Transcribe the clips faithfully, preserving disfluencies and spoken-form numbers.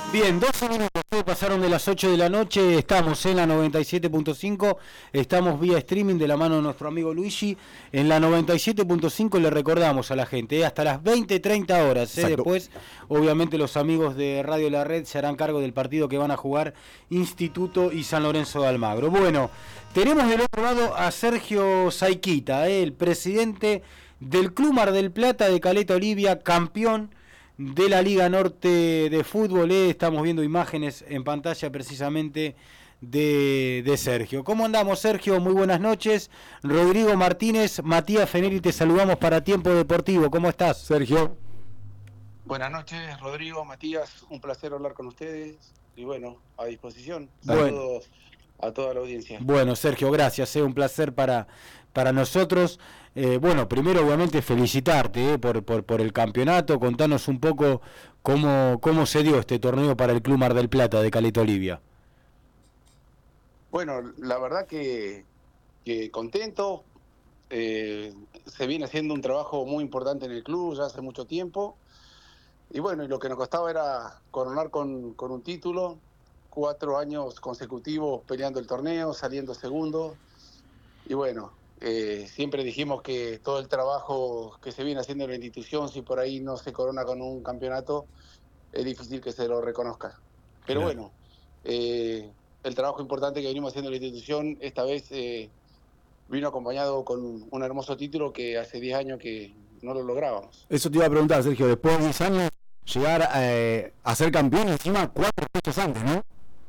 Bien, doce minutos pasaron de las ocho de la noche, estamos en la noventa y siete punto cinco, estamos vía streaming de la mano de nuestro amigo Luigi. En la noventa y siete punto cinco le recordamos a la gente, eh, hasta las veinte treinta horas, eh, después obviamente los amigos de Radio La Red se harán cargo del partido que van a jugar Instituto y San Lorenzo de Almagro. Bueno, tenemos del otro lado a Sergio Saiquita, eh, el presidente del Club Mar del Plata de Caleta Olivia, campeón de la Liga Norte de Fútbol. Eh, estamos viendo imágenes en pantalla precisamente de, de Sergio. ¿Cómo andamos, Sergio? Muy buenas noches. Rodrigo Martínez, Matías Feneri, te saludamos para Tiempo Deportivo. ¿Cómo estás, Sergio? Buenas noches, Rodrigo, Matías, un placer hablar con ustedes y bueno, a disposición. Bueno. Saludos a toda la audiencia. Bueno, Sergio, gracias, es eh, un placer para, para nosotros. Eh, bueno, primero obviamente felicitarte eh, por, por, por el campeonato. Contanos un poco cómo, cómo se dio este torneo para el Club Mar del Plata de Caleta Olivia. Bueno, la verdad que, que contento. Eh, se viene haciendo un trabajo muy importante en el club ya hace mucho tiempo. Y bueno, y lo que nos costaba era coronar con, con un título. Cuatro años consecutivos peleando el torneo, saliendo segundo. Y bueno, eh, siempre dijimos que todo el trabajo que se viene haciendo en la institución, si por ahí no se corona con un campeonato, es difícil que se lo reconozca. Pero Claro. bueno, eh, el trabajo importante que venimos haciendo en la institución, esta vez eh, vino acompañado con un hermoso título que hace diez años que no lo lográbamos. Eso te iba a preguntar, Sergio, después de diez años, llegar eh, a ser campeón encima cuatro fechas antes, ¿no?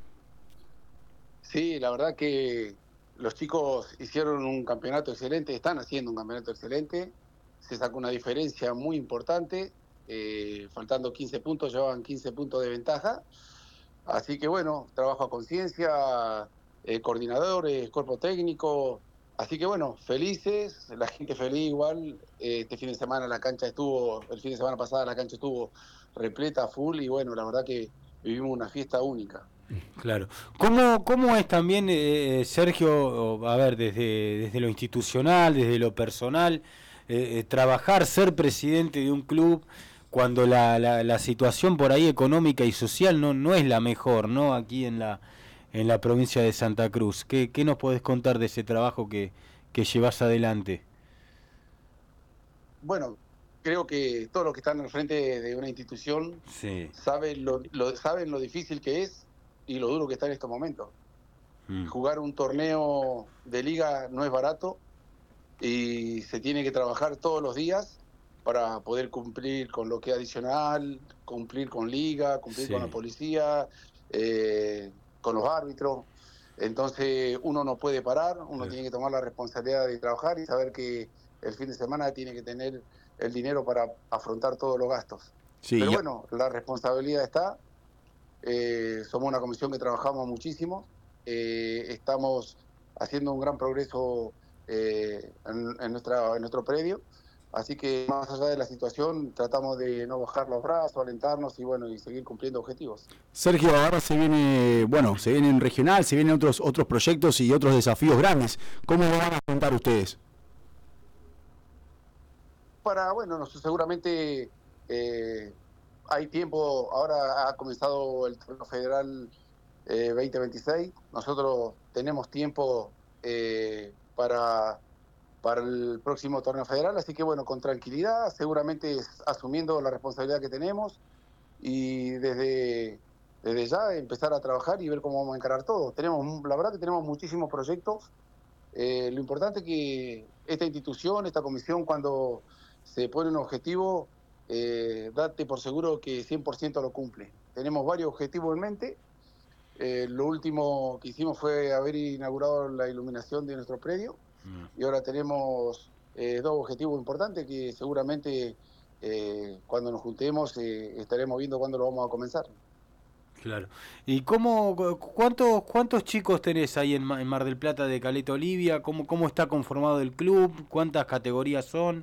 Sí, la verdad que los chicos hicieron un campeonato excelente, están haciendo un campeonato excelente, se sacó una diferencia muy importante, eh, faltando quince puntos, llevaban quince puntos de ventaja, así que bueno, trabajo a conciencia, eh, coordinadores, cuerpo técnico, así que bueno, felices, la gente feliz igual, eh, este fin de semana la cancha estuvo, el fin de semana pasada la cancha estuvo repleta, full, y bueno, la verdad que vivimos una fiesta única. Claro. ¿Cómo, cómo es también, eh, Sergio, a ver, desde, desde lo institucional, desde lo personal, eh, trabajar, ser presidente de un club cuando la, la, la situación por ahí económica y social no, no es la mejor, ¿no? Aquí en la, en la provincia de Santa Cruz. ¿Qué, qué nos podés contar de ese trabajo que, que llevas adelante? Bueno, creo que todos los que están al frente de una institución sí. saben, lo, lo, saben lo difícil que es y lo duro que está en estos momentos. Mm. Jugar un torneo de liga no es barato y se tiene que trabajar todos los días para poder cumplir con lo que es adicional, cumplir con liga, cumplir sí. con la policía, eh, con los árbitros. Entonces uno no puede parar, uno sí. tiene que tomar la responsabilidad de trabajar y saber que el fin de semana tiene que tener el dinero para afrontar todos los gastos. Sí, Pero ya. bueno, la responsabilidad está. Eh, somos una comisión que trabajamos muchísimo, eh, estamos haciendo un gran progreso eh, en, en, nuestra, en nuestro predio, así que más allá de la situación tratamos de no bajar los brazos, alentarnos y bueno y seguir cumpliendo objetivos. Sergio, ahora se viene, bueno, se viene en regional, se vienen otros otros proyectos y otros desafíos grandes. ¿Cómo lo van a afrontar ustedes? Para, bueno, seguramente eh, hay tiempo, ahora ha comenzado el torneo federal eh, veinte veintiséis, nosotros tenemos tiempo eh, para, para el próximo torneo federal, así que bueno, con tranquilidad, seguramente asumiendo la responsabilidad que tenemos y desde, desde ya empezar a trabajar y ver cómo vamos a encarar todo. Tenemos, la verdad que tenemos muchísimos proyectos, eh, lo importante es que esta institución, esta comisión, cuando se pone un objetivo, eh, date por seguro que cien por ciento lo cumple. Tenemos varios objetivos en mente. Eh, lo último que hicimos fue haber inaugurado la iluminación de nuestro predio mm. y ahora tenemos eh, dos objetivos importantes que seguramente eh, cuando nos juntemos eh, estaremos viendo cuándo lo vamos a comenzar. Claro. ¿Y cómo, cuántos, cuántos chicos tenés ahí en, en Mar del Plata de Caleta Olivia? ¿Cómo, cómo está conformado el club? ¿Cuántas categorías son?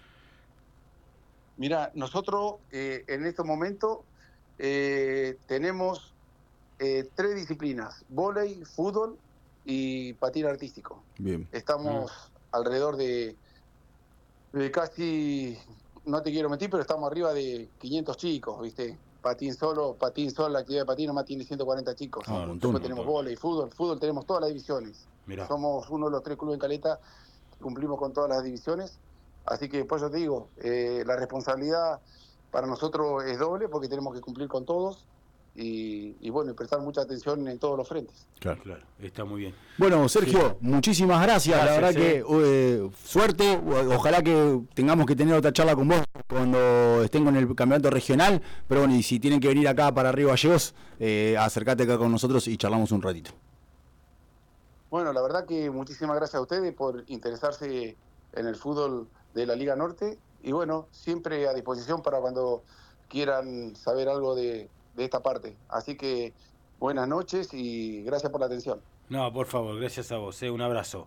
Mira, nosotros eh, en este momento eh, tenemos eh, tres disciplinas, vóley, fútbol y patín artístico. Bien. Estamos ah. alrededor de, de casi, no te quiero mentir, pero estamos arriba de quinientos chicos, ¿viste? patín solo, patín solo, la actividad de patín nomás tiene ciento cuarenta chicos. Ah, un montón, Después tenemos vóley, fútbol, fútbol tenemos todas las divisiones. Mirá. Somos uno de los tres clubes en Caleta que cumplimos con todas las divisiones. Así que por eso te digo, eh, la responsabilidad para nosotros es doble porque tenemos que cumplir con todos y, y bueno, y prestar mucha atención en todos los frentes. Claro. Claro, está muy bien. Bueno, Sergio, sí. muchísimas gracias. Gracias, la verdad eh. que eh, suerte. O- Ojalá que tengamos que tener otra charla con vos cuando estén con el campeonato regional. Pero bueno, y si tienen que venir acá para Río Gallegos, eh, acércate acá con nosotros y charlamos un ratito. Bueno, la verdad que muchísimas gracias a ustedes por interesarse en el fútbol de la Liga Norte y bueno, siempre a disposición para cuando quieran saber algo de, de esta parte. Así que buenas noches y gracias por la atención. No, por favor, gracias a vos, eh, un abrazo.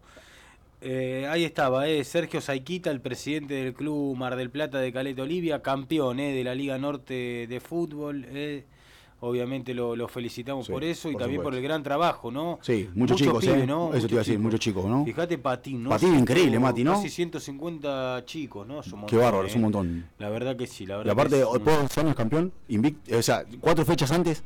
Eh, ahí estaba, eh, Sergio Saiquita, el presidente del Club Mar del Plata de Caleta Olivia, campeón eh, de la Liga Norte de Fútbol. Eh. Obviamente lo, lo felicitamos Sí, por eso y por también supuesto. por el gran trabajo, ¿no? Sí, muchos chicos, pibes, ¿eh? ¿no? Eso te iba a decir, muchos chicos, ¿no? Fíjate Patín, ¿no? Patín, increíble, Mati, ¿no? Casi ciento cincuenta chicos, ¿no? Es un Qué montón, bárbaro, eh. es un montón. La verdad que sí, la verdad Y aparte, que es un- después de dos años campeón, invicto, o sea, cuatro fechas antes.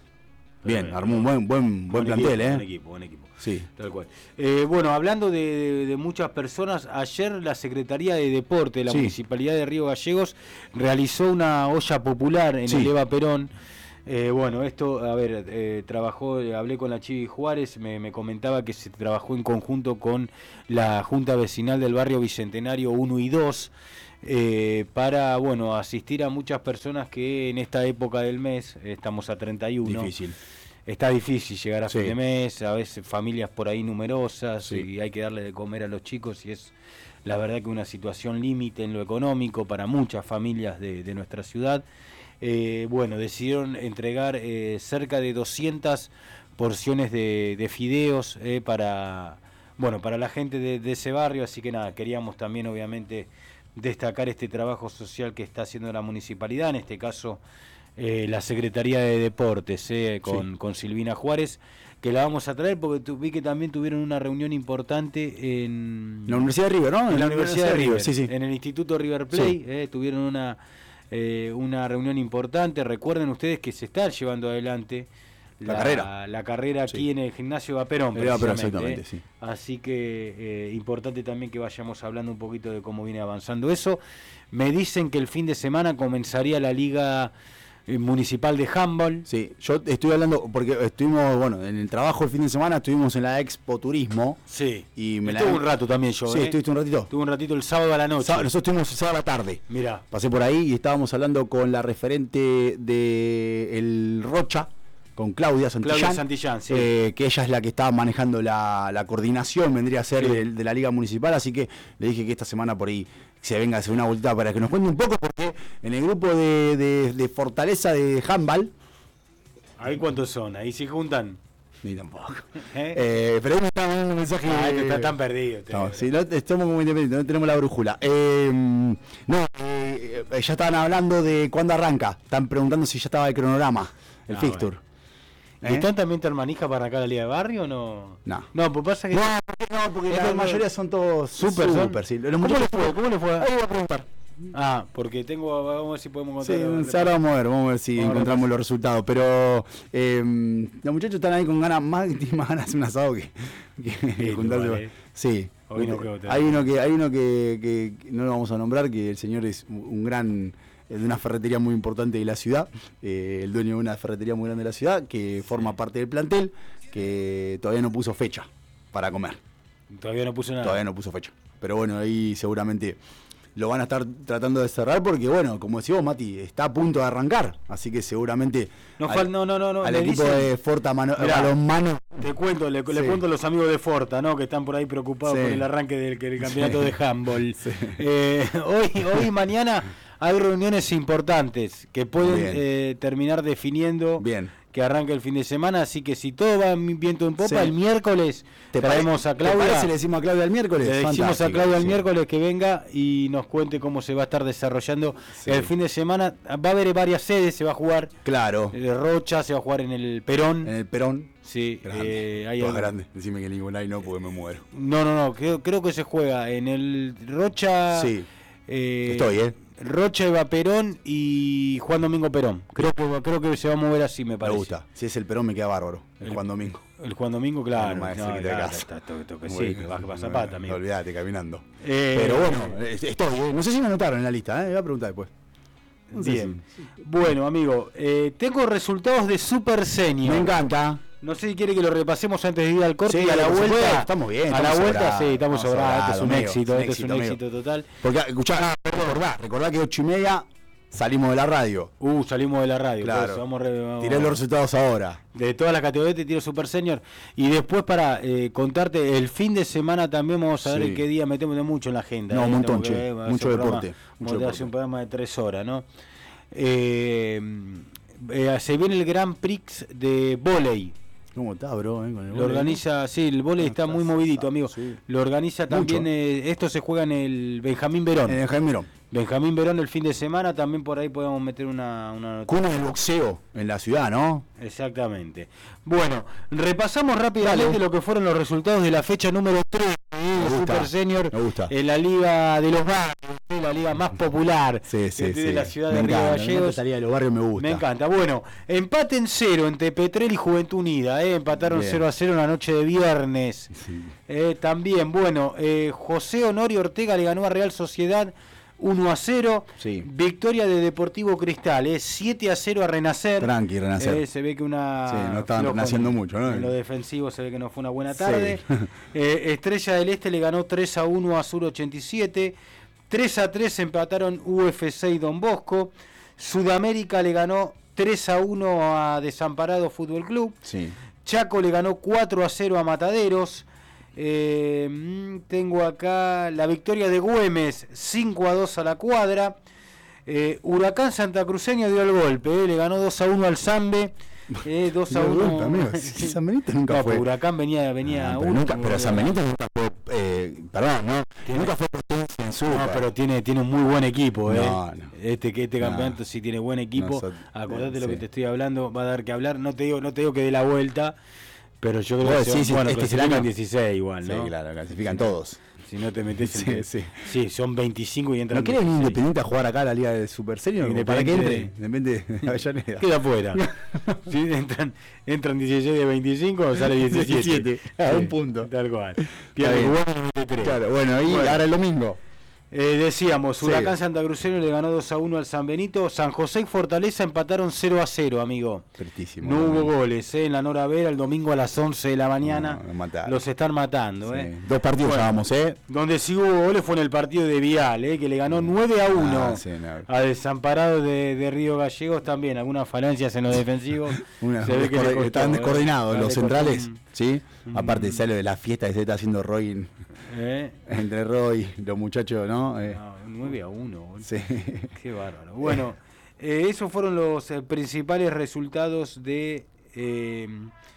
Bien, Pero, armó un buen, buen, buen plantel, equipo, ¿eh? Buen equipo, buen equipo. Sí. Tal cual. Eh, bueno, hablando de, de- de muchas personas, ayer la Secretaría de Deporte de la Sí. Municipalidad de Río Gallegos realizó una olla popular en Sí. el Eva Perón. Eh, bueno, esto, a ver, eh, trabajó, eh, hablé con la Chivi Juárez, me, me comentaba que se trabajó en conjunto con la Junta Vecinal del Barrio Bicentenario uno y dos, eh, para, bueno, asistir a muchas personas que en esta época del mes, eh, estamos a treinta y uno, Difícil. está difícil llegar a Sí. fin de mes, a veces familias por ahí numerosas, Sí. y hay que darle de comer a los chicos y es la verdad que una situación límite en lo económico para muchas familias de, de nuestra ciudad. Eh, bueno, decidieron entregar eh, cerca de doscientas porciones de, de fideos eh, para, bueno, para la gente de, de ese barrio, así que nada, queríamos también obviamente destacar este trabajo social que está haciendo la municipalidad, en este caso eh, la Secretaría de Deportes, eh, con, Sí. con Silvina Juárez, que la vamos a traer porque tu, vi que también tuvieron una reunión importante en La Universidad de River, ¿no? en la Universidad de River, sí, sí. en el Instituto River Play, eh, tuvieron una eh, una reunión importante. Recuerden ustedes que se está llevando adelante La carrera. la carrera aquí Sí. en el gimnasio Vaperón, El Vaperón, precisamente, exactamente, eh. sí. Así que eh, importante también que vayamos hablando un poquito de cómo viene avanzando eso. Me dicen que el fin de semana comenzaría la liga eh, municipal de handball. Sí, yo estoy hablando, porque estuvimos, bueno, en el trabajo el fin de semana estuvimos en la Expo Turismo. Sí, Y me la- estuve un rato también yo. Sí, eh. estuviste un ratito. Estuve un ratito el sábado a la noche. Sábado- nosotros estuvimos el sábado a la tarde. Mirá, Pasé por ahí y estábamos hablando con la referente de el Rocha, con Claudia Santillán. Claudia Santillán, sí. eh, que ella es la que está manejando la, la coordinación, vendría a ser Sí. de, de la Liga Municipal, así que le dije que esta semana por ahí se venga a hacer una vuelta para que nos cuente un poco, porque en el grupo de, de- de Fortaleza de handball, ¿ahí cuántos son? ¿Ahí se juntan? ni tampoco. ¿Eh? Eh, pero ahí me está mandando un mensaje. Ah, este está tan perdido. este. No, sí, no, estamos como independientes, no tenemos la brújula. Eh, no, eh, ya estaban hablando de cuándo arranca. Están preguntando si ya estaba el cronograma, el Ah, fixture. ¿Y ¿Eh? están también Termanija para arrancar la Liga de Barrio o no? No. No, pues pasa que... No, porque, no, porque Es la que- mayoría son todos Super, son- super, sí. Los ¿Cómo muchachos- le fue? ¿Cómo le fue? Ahí voy a preguntar. Ah, porque tengo... Vamos a ver si podemos Sí, encontrar... ahora vamos a ver, vamos a ver si Vamos a encontramos repasar. los resultados. Pero eh, los muchachos están ahí con ganas, más, tienen más ganas de hacer un asado que, que Sí, juntarse. igual, eh. Sí. Hoy no creo que- hay uno que, hay uno que, que no lo vamos a nombrar, que el señor es un gran, eh, de una ferretería muy importante de la ciudad, eh, el dueño de una ferretería muy grande de la ciudad, que forma parte del plantel, que todavía no puso fecha para comer. Todavía no puso nada. Todavía no puso fecha. Pero bueno, ahí seguramente lo van a estar tratando de cerrar porque, bueno, como decís vos, Mati, está a punto de arrancar. Así que seguramente No, al, fal- no, no, no, no. al le equipo dicen- de Forta Mano, Mirá. Balonmano. Te cuento, le, le Sí. cuento a los amigos de Forta, ¿no? Que están por ahí preocupados Sí. por el arranque del, del campeonato Sí. de handball. Sí. Eh, hoy, hoy y mañana hay reuniones importantes que pueden Bien. eh, terminar definiendo Bien. que arranque el fin de semana, así que si todo va viento en popa, Sí. el miércoles ¿Te traemos pare- a Claudia. ¿Te parece? Le decimos a Claudia el miércoles. Le decimos a Fantástico, Claudia el sí. miércoles que venga y nos cuente cómo se va a estar desarrollando Sí. el fin de semana. Va a haber varias sedes, se va a jugar Claro. en Rocha, se va a jugar en el Perón. En el Perón. Sí, Grande. eh, hay Todo algo- grande. Decime que ningún ahí no, porque me muero. No, no, no, creo, creo que se juega en el Rocha. Sí. eh, Estoy, ¿eh? Rocha, Eva Perón y Juan Domingo Perón. Creo que creo que se va a mover así, me parece. Me gusta. Si es el Perón me queda bárbaro. El, el Juan Domingo. El Juan Domingo, claro. No, no, claro está, to, to, que sí, que baja para Zapata, amigo. Olvídate, caminando. Eh, Pero bueno, estoy, eh. no sé si me anotaron en la lista, ¿eh? Voy a preguntar después. No bien. Si... Bueno, amigo, eh, tengo resultados de Super Senior. Me encanta. No sé si quiere que lo repasemos antes de ir al corte sí, y a la vuelta. Puede, estamos bien. A estamos la vuelta, sobrados, sí, estamos sobrados. Este es un amigo, éxito, un este éxito, es un amigo. éxito total. Porque, escuchá, recordá, recordá que ocho y media salimos de la radio. Uh, salimos de la radio. Claro. Pues, vamos, vamos, tiré los resultados ahora. De todas las categorías te tiro Super Senior. Y después para eh, contarte, el fin de semana también vamos a ver sí. en qué día metemos de mucho en la agenda. No, eh, un montón, que, che. Eh, mucho deporte. Mucho deporte. Hace un programa de tres horas, ¿no? Eh, eh, se viene el Grand Prix de vóley. ¿Cómo está, bro? Eh, con el lo organiza, sí, el vóley está muy movidito, amigo. Sí. Lo organiza también, eh, esto se juega en el Benjamín Verón. En el Benjamín Verón. Benjamín Verón el fin de semana, también por ahí podemos meter una... una cuna del boxeo en la ciudad, ¿no? Exactamente. Bueno, repasamos rápidamente Dale. lo que fueron los resultados de la fecha número tres de Super Senior en la Liga de los Barrios, la liga más popular sí, sí, de, sí. de la ciudad me de Río encanta, Gallegos. La Liga de los Barrios me gusta. Me encanta. Bueno, empate en cero entre Petrel y Juventud Unida. Eh, empataron Bien. cero a cero en la noche de viernes. Sí. Eh, también, bueno, eh, José Honorio Ortega le ganó a Real Sociedad uno a cero, sí. Victoria de Deportivo Cristal, eh, siete a cero a Renacer. Tranqui, Renacer. Eh, se ve que una... Sí, no estaban renaciendo mucho, ¿no? En lo defensivo se ve que no fue una buena tarde. Sí. eh, Estrella del Este le ganó tres a uno a Sur ochenta y siete. tres a tres empataron U F C y Don Bosco. Sudamérica le ganó tres a uno a Desamparado Fútbol Club. Sí. Chaco le ganó cuatro a cero a Mataderos. Eh, tengo acá la victoria de Güemes cinco a dos a la Cuadra. eh, Huracán Santacruceño dio el golpe, eh, le ganó dos a uno al Zambe. Eh, dos a uno. Sí, San Benito nunca no, fue. Huracán venía, venía no, pero, uno, nunca, pero San Benito nunca fue. Eh, perdón, no. ¿Tiene? Nunca fue potencia en su. No, pero tiene, tiene un muy buen equipo. Eh. No, no. Este, que este no. campeonato sí tiene buen equipo. No, so, Acordate eh, lo sí. que te estoy hablando, va a dar que hablar. No te digo, no te digo que dé la vuelta. Pero yo creo que sí, sí, bueno, este clasifican dieciséis igual, ¿no? Sí, claro, clasifican todos. Si no te metes sí, en... sí. sí, son veinticinco y entran ¿No quieres venir Independiente a jugar acá a la Liga de Super Senior? Para que entre, depende de Avellaneda. Queda afuera. Si entran, entran dieciséis de veinticinco, sale diecisiete. diecisiete, a sí, un punto. Tal cual. Pierde bueno, claro, bueno, y bueno. Ahora el domingo. Eh, decíamos, Huracán sí. Santacruceño le ganó dos a uno al San Benito. San José y Fortaleza empataron cero a cero, amigo. Tristísimo. No hubo goles, eh, en la Nora Vera el domingo a las once de la mañana. No, los están matando. Sí. Eh. Dos partidos bueno, llevamos, ¿eh? Donde sí hubo goles fue en el partido de Vial, eh, que le ganó nueve a uno ah, sí, no. a Desamparado de, de Río Gallegos también. Algunas falencias en los defensivos. Una, se ve que costó, están descoordinados eh. los centrales. Un, ¿sí? Un, Aparte sale de la fiesta que se está haciendo Roy. ¿Eh? Entre Roy y los muchachos, ¿no? Eh. no nueve a uno. Sí. Qué bárbaro. Bueno, eh, esos fueron los eh, principales resultados de eh,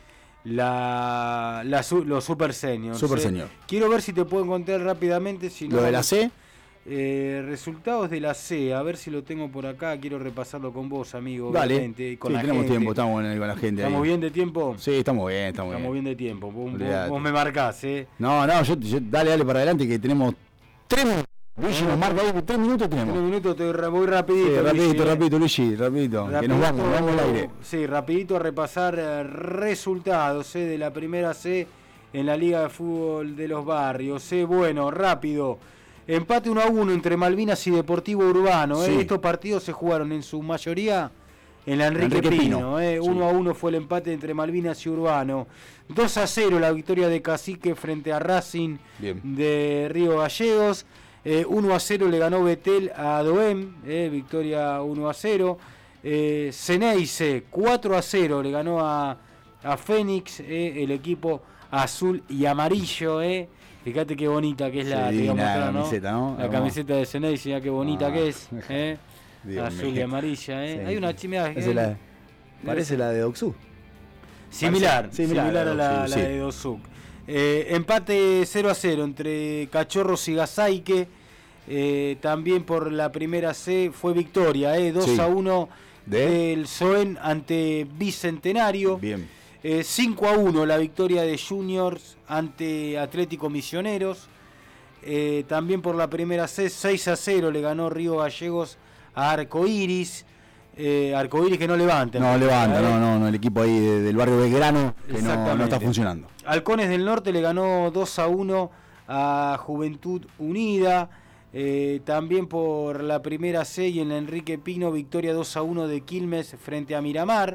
la, la su, los Super Seniors. Super eh. Senior. Quiero ver si te puedo encontrar rápidamente. Si ¿Lo no, de la C? Eh, resultados de la C, a ver si lo tengo por acá. Quiero repasarlo con vos, amigo. Dale. Con sí, la tenemos gente. tiempo, estamos con la gente. ¿Estamos ahí. bien de tiempo? Sí, estamos bien, estamos, estamos bien. bien de tiempo. Vos, vos, vos me marcás, ¿eh? No, no, yo, yo dale, dale para adelante que tenemos tres minutos. Luigi nos marca ahí, tres minutos tenemos. Tres minutos, te voy rapidito. Sí, rapidito, Luigi, rapidito, Luigi, rapidito. rapidito. Que nos vamos, nos vamos al aire. Sí, rapidito a repasar eh, resultados eh, de la primera C en la Liga de Fútbol de los Barrios. Eh, bueno, rápido. Empate uno a uno entre Malvinas y Deportivo Urbano. Sí. Eh. Estos partidos se jugaron en su mayoría en la Enrique, Enrique Pino. Pino. Eh. Sí. uno a uno fue el empate entre Malvinas y Urbano. dos a cero la victoria de Cacique frente a Racing Bien. de Río Gallegos. Eh, uno a cero le ganó Betel a Doem, eh, victoria uno a cero. Eh, Ceneice cuatro a cero le ganó a, a Fénix, eh, el equipo azul y amarillo. Eh. Fíjate qué bonita que es la, sí, te la mostrar, camiseta, ¿no? La camiseta de Ceneice, ya qué bonita ah, que es. Eh. Azul mío. y amarilla. Eh. Sí. Hay una chimera. Eh, la, parece la de Doxú. Similar, parece, similar, similar a la, Doxú, la sí. de Dosuc. Eh, empate cero a cero entre Cachorros y Gazaique. Eh, también por la primera C fue victoria, eh, dos sí. a uno ¿De? del Soen ante Bicentenario. Bien. Eh, cinco a uno la victoria de Juniors ante Atlético Misioneros. eh, también por la primera C, seis a cero le ganó Río Gallegos a Arcoiris. Eh, Arcoiris que no levanta. No levanta, ¿eh? no, no, no, el equipo ahí de, del barrio Belgrano que no, no está funcionando. Halcones del Norte le ganó dos a uno a Juventud Unida. Eh, también por la primera C y en la Enrique Pino, victoria dos a uno de Quilmes frente a Miramar.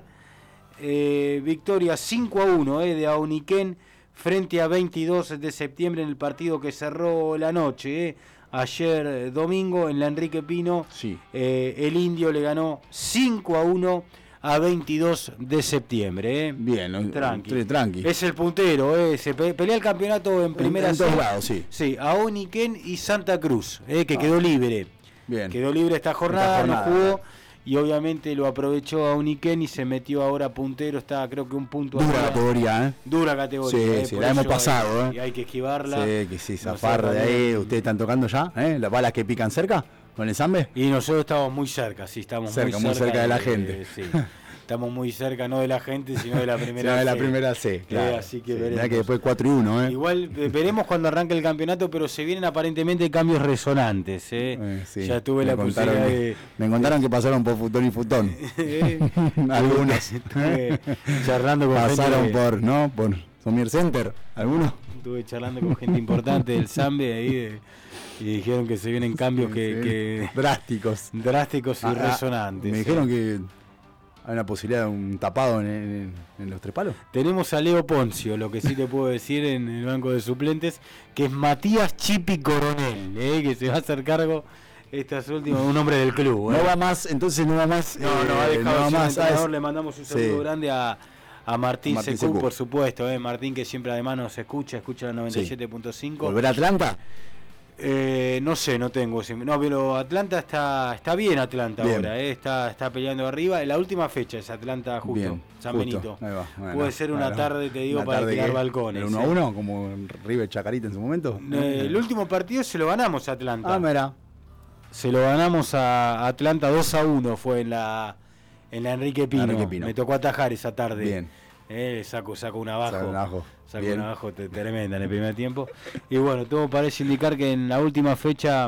Eh, victoria cinco a uno eh, de Auniquén frente a veintidós de septiembre en el partido que cerró la noche. Eh. Ayer eh, domingo en la Enrique Pino, sí. eh, el Indio le ganó cinco a uno a veintidós de septiembre. Eh. Bien, tranqui. tranqui. Es el puntero, eh. se pe pelea el campeonato en primera en, en todos lados, sí. Sí, Auniquén y Santa Cruz, eh, que ah. quedó libre. Bien. Quedó libre esta jornada, esta jornada, no jugó y obviamente lo aprovechó Auniquén y se metió ahora puntero, está creo que un punto. Dura arriba. categoría, ¿eh? Dura categoría. Sí, eh, sí, la hemos pasado, hay, ¿eh? Hay que esquivarla. Sí, que sí, zafar de ahí. ¿Ustedes están tocando ya? ¿Eh? ¿Las balas que pican cerca con el Zambe? Y nosotros estamos muy cerca, sí, estamos cerca, muy cerca, muy cerca de, de la de, gente. De, sí. Estamos muy cerca, no de la gente, sino de la primera C. de la C. primera C, claro. Eh, así que sí, veremos. que después cuatro y uno, ¿eh? Igual eh, veremos cuando arranque el campeonato, pero se vienen aparentemente cambios resonantes, ¿eh? eh sí. Ya tuve me la posibilidad que, de... Me contaron que pasaron por Futón y Futón. Algunos. Estuve charlando con Pasaron gente... por, ¿no? Por Somier Center, ¿algunos? Estuve charlando con gente importante del Zambe ahí de... y dijeron que se vienen cambios sí, que, sí. que... drásticos. Drásticos y ah, resonantes. Me dijeron que... ¿Hay una posibilidad de un tapado en, en, en los tres palos? Tenemos a Leo Poncio, lo que sí te puedo decir en el banco de suplentes, que es Matías Chipi Coronel, ¿eh? Que se va a hacer cargo estas últimas, un hombre del club. ¿eh? No va más, entonces no va más. No, no ha dejado no va de más. Entrenador, le mandamos un saludo sí. grande a, a Martín, Martín Secú, Secú, por supuesto. ¿eh? Martín que siempre además nos escucha, escucha la noventa y siete punto cinco. Sí. ¿Volver a Atlanta? Eh, no sé, no tengo. No, pero Atlanta está está bien Atlanta bien. ahora, eh, está está peleando arriba. La última fecha es Atlanta justo, bien, San justo. Benito. Ahí va. Bueno, Puede ser una claro. tarde, te digo, para tirar balcones. ¿El uno a uno, como River Chacarita en su momento? Eh, el último partido se lo ganamos a Atlanta. Ah, mira. Se lo ganamos a Atlanta dos a uno, fue en la en la Enrique Pino. Enrique Pino. Me tocó atajar esa tarde. Bien. Eh, saco, saco un abajo. Saco un abajo. Saco un abajo tremenda en el primer tiempo. Y bueno, todo parece indicar que en la última fecha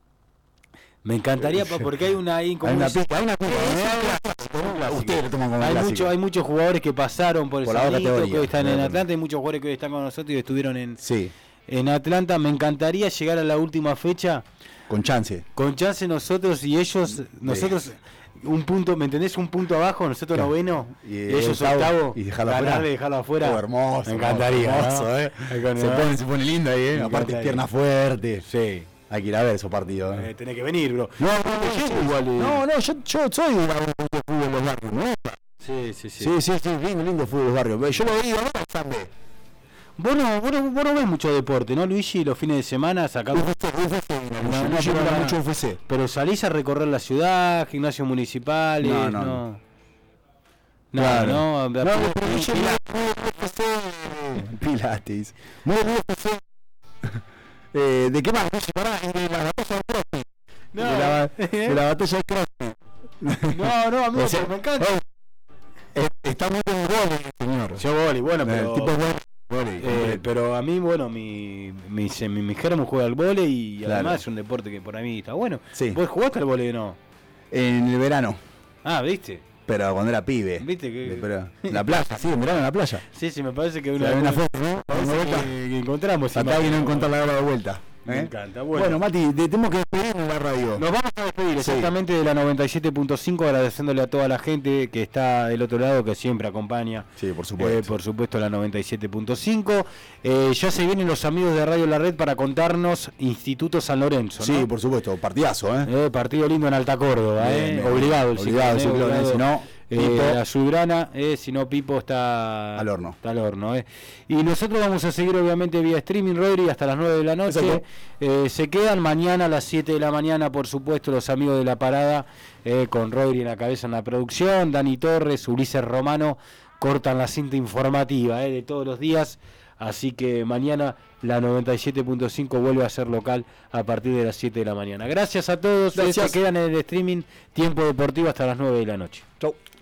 me encantaría, porque hay una ahí como hay una pista, hay una pista. Ustedes lo toman como hay mucho, hay muchos jugadores que pasaron por el por Sanito, que hoy están en Atlanta, hay muchos jugadores que hoy están con nosotros y estuvieron en, sí. en Atlanta. Me encantaría llegar a la última fecha con chance. Con chance nosotros y ellos, nosotros sí. Un punto, ¿me entendés? Un punto abajo, nosotros claro. noveno, y ellos octavo, y dejarlo ganar, afuera. dejarlo afuera. Oh, hermoso, me encantaría, hermoso, ¿no? ¿eh? Se pone, se pone lindo ahí, ¿eh? Aparte pierna fuerte. Sí. Hay que ir a ver esos partidos. ¿eh? Eh, tenés que venir, bro. No, no, no, igual, eh. no, no yo, yo soy de fútbol en los barrios, ¿no? Sí, sí, sí. Sí, sí, sí, lindo, lindo fútbol en los barrios. Yo lo he ido, ¿no? También. Vos no, vos, no, vos no ves mucho deporte, ¿no, Luigi? Los fines de semana sacamos... U F C, U F C, no, no, no, no, no, mucho U F C. Pero salís a recorrer la ciudad, gimnasios municipales, no... No, no, no, claro. no, no, no, no pero yo muy U F C... Pilates. Muy U F C... Eh, ¿De qué más? Pará, de la batalla de CrossFit. No, de, la, de la batalla de CrossFit. No, no, amigo, o sea, me encanta. Eh, está muy en vóley, señor. Yo vóley, bueno, pero... El tipo de vóley. Eh, pero a mí, bueno, mi mi, mi, mi Germo juega al vóley y claro. además es un deporte que por mí está bueno. Sí. ¿Vos jugaste al vóley o no? En el verano. Ah, ¿viste? Pero cuando era pibe. ¿Viste que...? Pero, en la playa, sí, en verano en la playa. Sí, sí, me parece que una, o sea, una foto, ¿no? Que, que encontramos. Hasta que no encontrar la hora de vuelta. Me ¿Eh? encanta. Bueno, bueno Mati, te tenemos que despedir en la radio. Nos vamos a despedir sí. exactamente de la noventa y siete punto cinco, agradeciéndole a toda la gente que está del otro lado, que siempre acompaña. Sí, por supuesto. Eh, por supuesto, la noventa y siete punto cinco. Eh, ya se vienen los amigos de Radio La Red para contarnos Instituto San Lorenzo, ¿no? Sí, por supuesto, partidazo, ¿eh? eh partido lindo en Alta Córdoba, bien, ¿eh? Bien, obligado el obligado, ciclón, el ciclón, eh, si no... Eh, la Azulgrana, eh, si no Pipo está al horno. Está al horno eh. Y nosotros vamos a seguir obviamente vía streaming, Rodri, hasta las nueve de la noche. Eh, se quedan mañana a las siete de la mañana, por supuesto, los amigos de La Parada, eh, con Rodri en la cabeza en la producción, Dani Torres, Ulises Romano, cortan la cinta informativa eh, de todos los días. Así que mañana la noventa y siete punto cinco vuelve a ser local a partir de las siete de la mañana. Gracias a todos. Gracias. Se quedan en el streaming Tiempo Deportivo hasta las nueve de la noche. Chau.